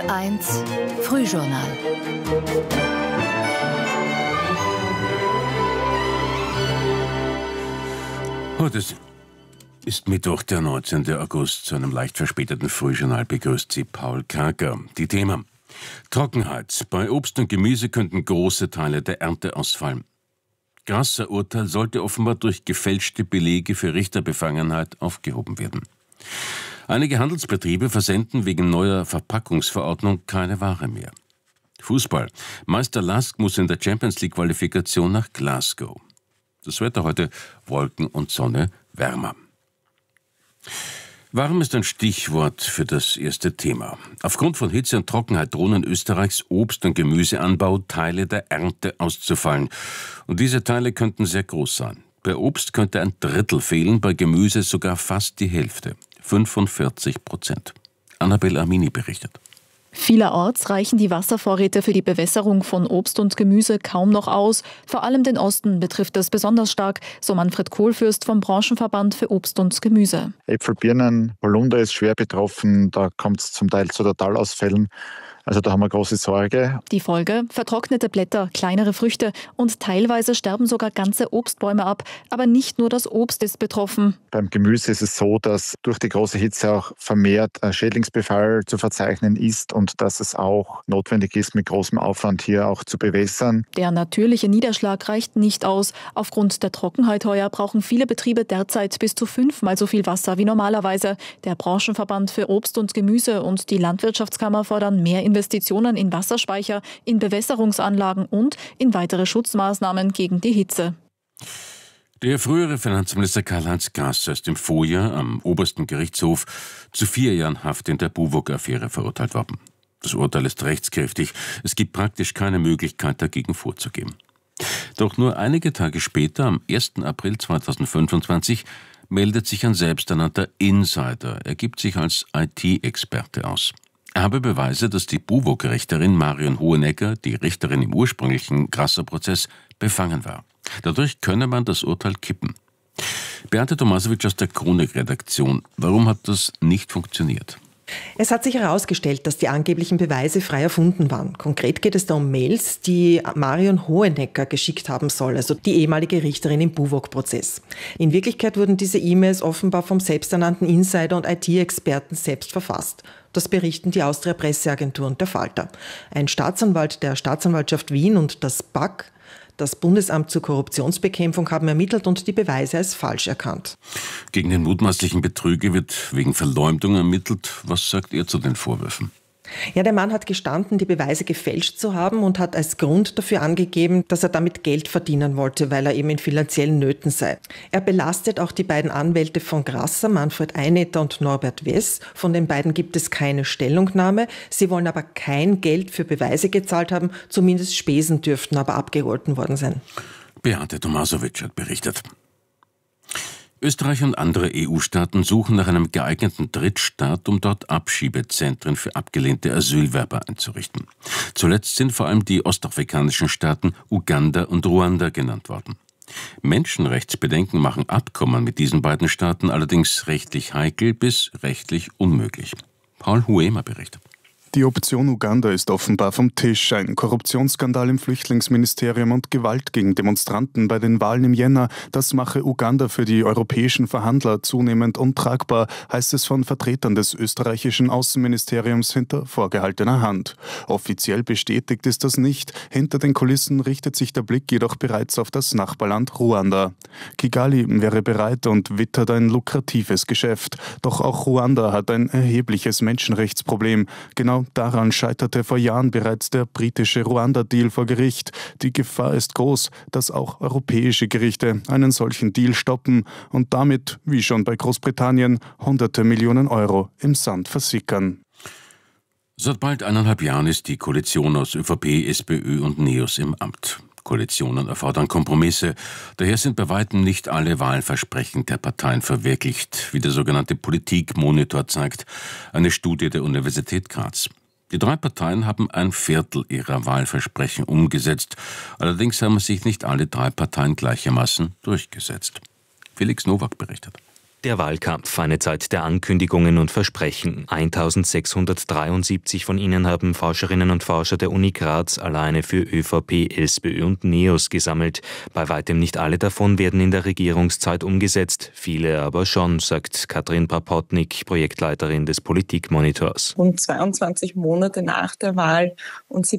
1 Frühjournal. Heute ist Mittwoch, der 19. August. Zu einem leicht verspäteten Frühjournal begrüßt Sie Paul Kraker. Die Themen: Trockenheit. Bei Obst und Gemüse könnten große Teile der Ernte ausfallen. Grasser-Urteil sollte offenbar durch gefälschte Belege für Richterbefangenheit aufgehoben werden. Einige Handelsbetriebe versenden wegen neuer Verpackungsverordnung keine Ware mehr. Fußball. Meister Lask muss in der Champions-League-Qualifikation nach Glasgow. Das Wetter heute: Wolken und Sonne, wärmer. Warm ist ein Stichwort für das erste Thema. Aufgrund von Hitze und Trockenheit drohen in Österreichs Obst- und Gemüseanbau Teile der Ernte auszufallen. Und diese Teile könnten sehr groß sein. Bei Obst könnte ein Drittel fehlen, bei Gemüse sogar fast die Hälfte. 45%. Annabel Amini berichtet. Vielerorts reichen die Wasservorräte für die Bewässerung von Obst und Gemüse kaum noch aus. Vor allem den Osten betrifft es besonders stark, so Manfred Kohlfürst vom Branchenverband für Obst und Gemüse. Äpfel, Birnen, Holunder ist schwer betroffen, da kommt es zum Teil zu Totalausfällen. Also da haben wir große Sorge. Die Folge: vertrocknete Blätter, kleinere Früchte und teilweise sterben sogar ganze Obstbäume ab. Aber nicht nur das Obst ist betroffen. Beim Gemüse ist es so, dass durch die große Hitze auch vermehrt Schädlingsbefall zu verzeichnen ist und dass es auch notwendig ist, mit großem Aufwand hier auch zu bewässern. Der natürliche Niederschlag reicht nicht aus. Aufgrund der Trockenheit heuer brauchen viele Betriebe derzeit bis zu 5-mal so viel Wasser wie normalerweise. Der Branchenverband für Obst und Gemüse und die Landwirtschaftskammer fordern mehr Investitionen in Wasserspeicher, in Bewässerungsanlagen und in weitere Schutzmaßnahmen gegen die Hitze. Der frühere Finanzminister Karl-Heinz Grasser ist im Vorjahr am obersten Gerichtshof zu 4 Jahren Haft in der Buwog-Affäre verurteilt worden. Das Urteil ist rechtskräftig. Es gibt praktisch keine Möglichkeit, dagegen vorzugehen. Doch nur einige Tage später, am 1. April 2025, meldet sich ein selbsternannter Insider. Er gibt sich als IT-Experte aus. Er habe Beweise, dass die Buwog-Richterin Marion Hohenecker, die Richterin im ursprünglichen Grasser-Prozess, befangen war. Dadurch könne man das Urteil kippen. Beate Tomasowitsch aus der Chronik-Redaktion. Warum hat das nicht funktioniert? Es hat sich herausgestellt, dass die angeblichen Beweise frei erfunden waren. Konkret geht es da um Mails, die Marion Hohenecker geschickt haben soll, also die ehemalige Richterin im Buwog-Prozess. In Wirklichkeit wurden diese E-Mails offenbar vom selbsternannten Insider und IT-Experten selbst verfasst. Das berichten die Austria-Presseagentur und der Falter. Ein Staatsanwalt der Staatsanwaltschaft Wien und das BAK, das Bundesamt zur Korruptionsbekämpfung, haben ermittelt und die Beweise als falsch erkannt. Gegen den mutmaßlichen Betrüger wird wegen Verleumdung ermittelt. Was sagt er zu den Vorwürfen? Ja, der Mann hat gestanden, die Beweise gefälscht zu haben und hat als Grund dafür angegeben, dass er damit Geld verdienen wollte, weil er eben in finanziellen Nöten sei. Er belastet auch die beiden Anwälte von Grasser, Manfred Einetter und Norbert Wess. Von den beiden gibt es keine Stellungnahme. Sie wollen aber kein Geld für Beweise gezahlt haben, zumindest Spesen dürften aber abgegolten worden sein. Beate Tomasowitsch hat berichtet. Österreich und andere EU-Staaten suchen nach einem geeigneten Drittstaat, um dort Abschiebezentren für abgelehnte Asylwerber einzurichten. Zuletzt sind vor allem die ostafrikanischen Staaten Uganda und Ruanda genannt worden. Menschenrechtsbedenken machen Abkommen mit diesen beiden Staaten allerdings rechtlich heikel bis rechtlich unmöglich. Paul Huemer berichtet. Die Option Uganda ist offenbar vom Tisch. Ein Korruptionsskandal im Flüchtlingsministerium und Gewalt gegen Demonstranten bei den Wahlen im Jänner, das mache Uganda für die europäischen Verhandler zunehmend untragbar, heißt es von Vertretern des österreichischen Außenministeriums hinter vorgehaltener Hand. Offiziell bestätigt ist das nicht. Hinter den Kulissen richtet sich der Blick jedoch bereits auf das Nachbarland Ruanda. Kigali wäre bereit und wittert ein lukratives Geschäft. Doch auch Ruanda hat ein erhebliches Menschenrechtsproblem. Genau daran scheiterte vor Jahren bereits der britische Ruanda-Deal vor Gericht. Die Gefahr ist groß, dass auch europäische Gerichte einen solchen Deal stoppen und damit, wie schon bei Großbritannien, hunderte Millionen Euro im Sand versickern. Seit bald 1,5 Jahren ist die Koalition aus ÖVP, SPÖ und NEOS im Amt. Koalitionen erfordern Kompromisse. Daher sind bei weitem nicht alle Wahlversprechen der Parteien verwirklicht, wie der sogenannte Politikmonitor zeigt, eine Studie der Universität Graz. Die 3 Parteien haben 1/4 ihrer Wahlversprechen umgesetzt. Allerdings haben sich nicht alle 3 Parteien gleichermaßen durchgesetzt. Felix Nowak berichtet. Der Wahlkampf, eine Zeit der Ankündigungen und Versprechen. 1673 von ihnen haben Forscherinnen und Forscher der Uni Graz alleine für ÖVP, SPÖ und NEOS gesammelt. Bei weitem nicht alle davon werden in der Regierungszeit umgesetzt, viele aber schon, sagt Katrin Prapotnik, Projektleiterin des Politikmonitors. Rund 22 Monate nach der Wahl und